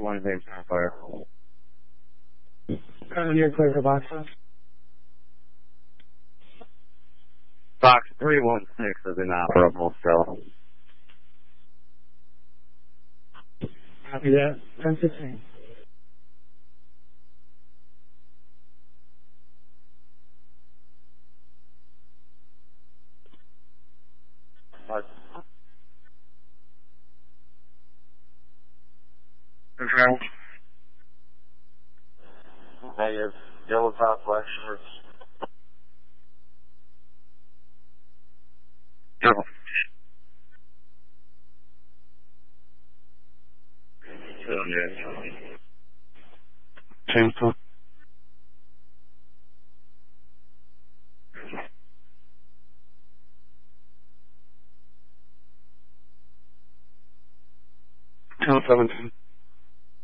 one name fire. You're clear for boxes. Box 316 is inoperable still. Copy that. 1016. Confirmed. Negative. Yellow top, black shorts. Yellow. Chainsaw. Channel 17.